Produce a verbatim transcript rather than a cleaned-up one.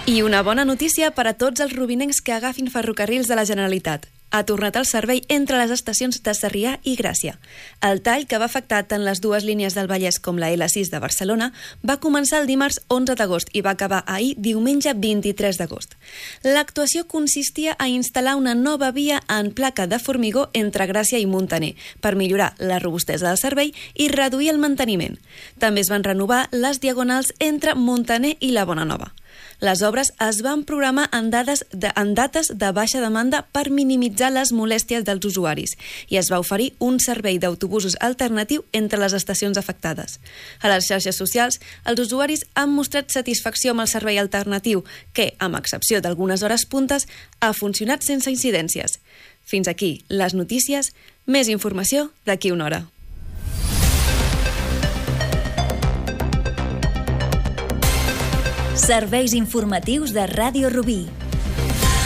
I una bona notícia per a tots els rubinencs que agafin ferrocarrils de la Generalitat. Ha tornat el servei entre les estacions de Sarrià i Gràcia. El tall, que va afectar tant les dues línies del Vallès com la ela sis de Barcelona, va començar el dimarts onze d'agost i va acabar ahir, diumenge vint-i-tres d'agost. L'actuació consistia a instal·lar una nova via en placa de formigó entre Gràcia i Muntaner per millorar la robustesa del servei i reduir el manteniment. També es van renovar les diagonals entre Muntaner i la Bonanova. Les obres es van programar en, dades de, en dates de baixa demanda per minimitzar les molèsties dels usuaris i es va oferir un servei d'autobusos alternatiu entre les estacions afectades. A les xarxes socials, els usuaris han mostrat satisfacció amb el servei alternatiu que, amb excepció d'algunes hores puntes, ha funcionat sense incidències. Fins aquí les notícies. Més informació d'aquí una hora. Serveis informatius de Ràdio Rubí.